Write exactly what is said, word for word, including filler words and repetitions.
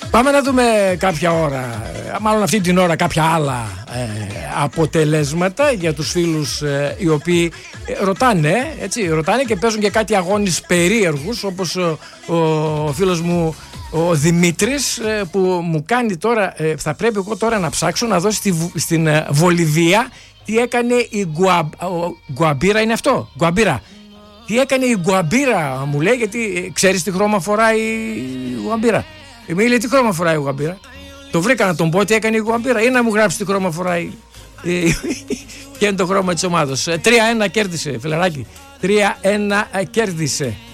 Πάμε να δούμε κάποια ώρα, μάλλον αυτή την ώρα κάποια άλλα ε, αποτελέσματα για τους φίλους ε, οι οποίοι ε, ρωτάνε, έτσι, ρωτάνε και παίζουν και κάτι αγώνες περίεργους, όπως ο, ο, ο φίλος μου ο Δημήτρης ε, που μου κάνει τώρα, ε, θα πρέπει εγώ τώρα να ψάξω να δω στη, στην ε, Βολιβία τι έκανε η Γκουα, ο, Γκουαμπίρα είναι αυτό, Γκουαμπίρα. Τι έκανε η Γκουαμπίρα, μου λέει, γιατί ε, ξέρεις τι χρώμα φοράει η Γκουαμπίρα. Εμεί λέει τι χρώμα φοράει η Γκουαμπίρα. Το βρήκα να τον πω τι έκανε η Γκουαμπίρα ή να μου γράψει τι χρώμα φοράει. Ποιο είναι το χρώμα της ομάδος. τρία ένα κέρδισε, φιλαράκι. τρία ένα κέρδισε.